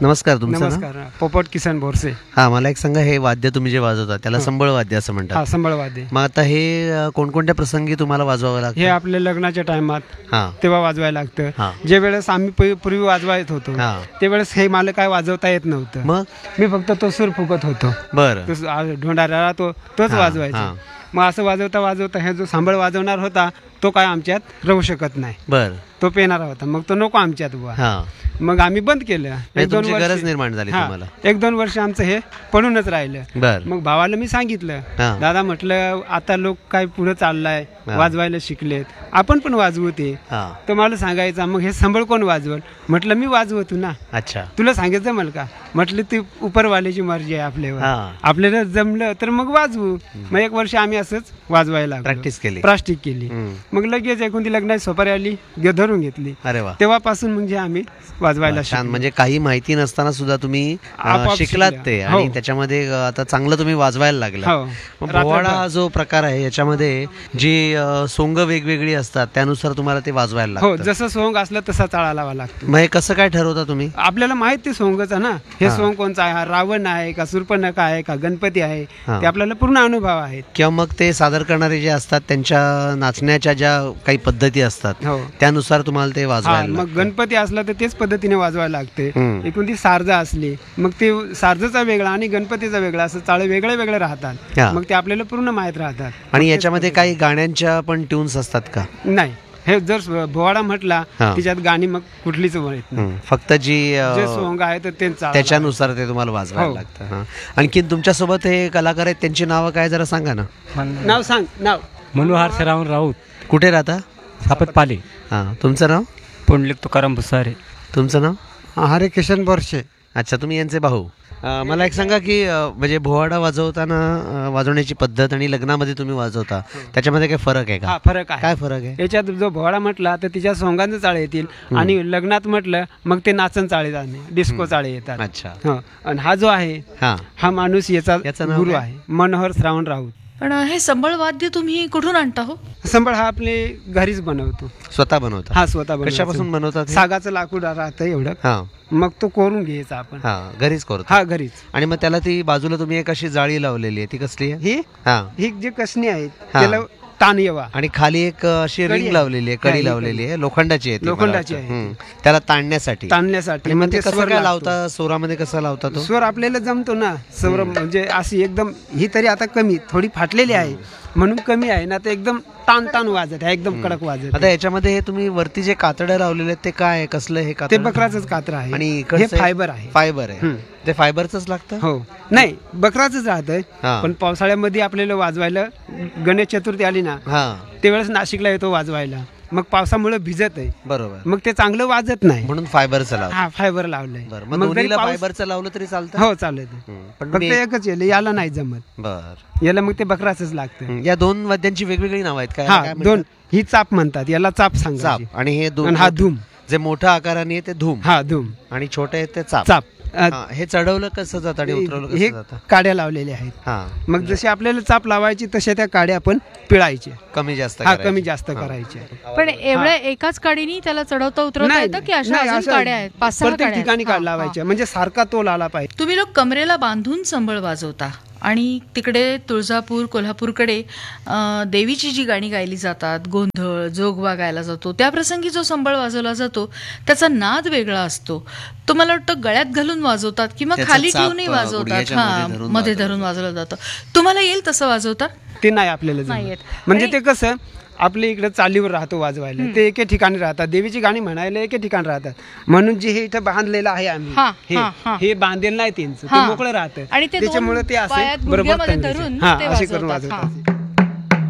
नमस्कार, तुमचं नाव? नमस्कार, पोपट किसन बोरसे. हा, मला एक सांगा, हे वाद्य तुम्ही जे वाजवता त्याला संबळ वाद्य असं हा, म्हणतात. संबळ वाद्य. मग आता हे कोणकोणत्या प्रसंगी तुम्हाला वाजवावं लागतं? हे आपल्या लग्नाच्या टायमात हा तेव्हा वाजवायला लागतं. हा. जे वेळेस आम्ही पूर्वी वाजवायत होतो हा. त्यावेळेस हे मला काय वाजवता येत नव्हतं. मग मी फक्त तो सूर फुकत होतो. बरं. तो ढोंडाऱ्याला तोच हा, वाजवायचा. हा. मग असं वाजवता वाजवता हे जो सांबळ वाजवणार होता तो काय आमच्यात राहू शकत नाही. बरं. तो पेणारा होता, मग तो नको आमच्यात बुवा. हा, मग आम्ही बंद केलं. म्हणजे तुमची गरज निर्माण झाली तुम्हाला. 1-2 वर्ष आमचं हे पडूनच राहिलं. बर. मग भावाला मी सांगितलं, हा. दादा म्हटलं आता लोक काय पुढे चाललाय, हा. वाजवायला शिकलेत, आपण पण वाजवू ते. हा. तर मला सांगायचा, मग हे संबळ कोण वाजवल? म्हटलं मी वाजवतो ना. अच्छा. तुला सांगायचं मला का? म्हटलं ती उपरवाल्याची मर्जी आहे आपल्यावर. हा. आपल्याला जमलं तर मग वाजवू. मग 1 वर्ष आम्ही असंच वाजवायला लागलो. प्रॅक्टिस केली. मग लगेच एकोणती लग्नाची सोपारी आली, धरून घेतली. अरे वा. तेव्हापासून म्हणजे आम्ही वाजवायला छान. शिकलो. म्हणजे काही माहिती नसताना सुद्धा तुम्ही आपोआप शिकलात शिकल्या. ते, हो. आणि त्याच्यामध्ये आता चांगलं तुम्ही वाजवायला लागला. हो. मग पोवाडा हा जो प्रकार आहे याच्यामध्ये जी सोंग वेगवेगळी असतात त्यानुसार तुम्हाला ते वाजवायला हो, लागतं. जसं सोंग असलं तसा चाळा लावा लागतो. मग हे कसं काय ठरवता तुम्ही? आपल्याला माहिती सोंगच आहे ना, हे हा. सोंग कोणचं आहे, हा रावण आहे का सूर्पणखा आहे का गणपती आहे, हा. ते आपल्याला पूर्ण अनुभव आहेत. किंवा मग ते सादर करणारे जे असतात त्यांच्या नाचण्याच्या ज्या काही पद्धती असतात हो. त्यानुसार तुम्हाला ते हा, वाजवायला मग लागतं. गणपती असला तर तेच पद्धतीने वाजवायला लागते. हम्म. एकूण ती सारजा असली मग ते सारजेचा वेगळा आणि गणपतीचा वेगळा, असं चाळे वेगळे वेगळे राहतात. हा. मग ते आपल्याला पूर्ण माहीत राहतात. आणि याच्यामध्ये काही गाण्यांच्या पण ट्यून्स असतात का? नाही, हे जर भोवाडा म्हटला हा. त्याच्यात गाणी मग कुठलीच माहित नाही. फक्त जी जे सोंग आहे तर ते चाळा त्याच्यानुसार ते तुम्हाला वाजवायला हो. लागतं. हा. आणखीन तुमच्यासोबत हे कलाकार आहेत, त्यांची नावं काय जरा सांगा ना. लागतं. नाव सांग, नाव. मनोहर श्रावण राऊत, कुठे राहता? सापतपाले. हां, तुमचं नाव? पुंडलिक तुकाराम भुसारे. तुमचं नाव? हरे किशन बोरसे. अच्छा, तुम्ही यांचे भाऊ. मला एक सांगा की म्हणजे भोवाडा वाजवताना वाजवण्याची पद्धत आणि लग्नामध्ये तुम्ही वाजवता त्याच्यामध्ये काय फरक आहे हा, का? फरक आहे. काय फरक आहे? याच्यात जो भोवाडा म्हटला तर तिच्या सोंगांचे चाळे येतील, आणि लग्नात म्हटलं मग ते नाचन चाळे जाणे, डिस्को चाळे येतात. अच्छा. हो. आणि हा जो आहे हां. हा माणूस याचा याचं नाव गुरु काय? आहे, मनोहर श्रावण राऊत. पण हे संबळ वाद्य तुम्ही कुठून आणता हो? संबळ हा आपले घरीच बनवतो. स्वतः बनवता? हा, स्वतः बनवतो. कशापासून बनवतात हे? सागाचं लाकूड राहतं एवढं, हां मग तो कोरून घ्यायचा आपण. हां, घरीच करतो. हा, घरीच. आणि मग त्याला ती बाजूला तुम्ही एक अशी जाळी लावलेली आहे, ती कसली आहे? ही हां. ही जे कसणी आहेत हा. त्याला ताण येवा. आणि खाली एक अशी कडी रिंग आहे. लावलेली आहे, हा, कडी ही लावलेली आहे, लोखंडाची आहे ती, मला लोखंडाची वाटतं. आहे. हम्म. त्याला ताणण्यासाठी. ताणण्यासाठी. आणि मग मग ते ते कसं स्वर काय लागतो. लावता? स्वरामध्ये कसं लावता तो? स्वर आपल्याला जमतो ना. स्वर म्हणजे अशी एकदम, ही तरी आता कमी थोडी फाटलेली आहे म्हणून कमी आहे ना, तर एकदम ताण ताण वाजत आहे, एकदम कडक वाजत आता आहे. याच्यामध्ये हे तुम्ही वरती जे कातडं लावलेले आहेत ते काय आहे? कसलं हे ते कातडं? बकराचंच कात्र आहे. आणि हे इकडचं फायबर आहे. फायबर आहे. हम्म. ते फायबरच लागतं? हो, नाही बकराचंच राहतंय. हा. पण पावसाळ्यामध्ये आपल्याला वाजवायला, गणेश चतुर्थी आली ना हा, त्यावेळेस नाशिकला येतो वाजवायला, मग पावसामुळे भिजत आहे, बरोबर. मग ते चांगलं वाजत नाही. म्हणून फायबरचं लावतं. हा, फायबर लावलंय. बरं, मग जरी दोन्हीला पाऊस- फायबरचं लावलं तरी चालतं? हो, चालत. पण फक्त एकच याला नाही जमत. बर. याला मग ते बकराचंच लागतं. या दोन वाद्यांची वेगवेगळी नाव आहेत काय? हा, काय म्हणतात? दोन. ही चाप म्हणतात, याला चाप सांगायची. चाप. आणि हे दोन, आणि हा धूम. जे मोठ्या आकाराने आहे ते धूम, हा, धूम. आणि छोटे आहेत ते चाप. चाप. हा, हे चढवलं कसं जातं आणि उतरवलं हे कसं जातं? काड्या लावलेल्या आहेत. हा, मग जशी आपल्याला चाप लावायची तशा त्या काड्या आपण पिळायच्या. कमी जास्त हा, करायचं. कमी जास्त करायच्या. पण एवढ्या एकाच काडीनी त्याला चढवता उतरवता नाही, येतं की अशा नाही, अजून असं काड्या आहेत? 5-6 प्रत्येक काड्या ठिकाणी आहेत. काढ लावायच्या, म्हणजे सारखा तोल आला पाहिजे. तुम्ही लोक कमरेला बांधून संबळ वाजवता, आणि तिकडे तुळजापूर, कोल्हापूरकडे देवीची जी गाणी गायली जातात, गोंधळ, जोगवा गायला जातो, त्या प्रसंगी जो संबळ वाजवला जातो त्याचा नाद वेगळा असतो. तो मला वाटतं गळ्यात घालून वाजवतात किंवा त्याचा खाली चाप, ठेवूनही वाजवतात. गुडघ्याच्या हा, मध्ये धरून मध्ये वाजवतात. धरून वाजवलं जातं. तुम्हाला येईल तसं वाजवता? ते नाही आपल्याला नाही जमत. येत. म्हणजे आणि- ते कसं आपल्या इकडे चालीवर राहतो वाजवायला, ते एके ठिकाणी राहतात. देवीची गाणी म्हणायला एके ठिकाणी राहतात. म्हणून जे हे इथं बांधलेलं आहे आम्ही, हा, हा, हा. हे बांधेल नाही त्यांचं, ते हा. मोकळं राहतं. आणि ते त्याच्यामुळे दोन ते असे पायात बरोबर गुडघ्यामध्ये तंगडीचे. धरून हा, ते असे करून वाजवतात. वाजवतात.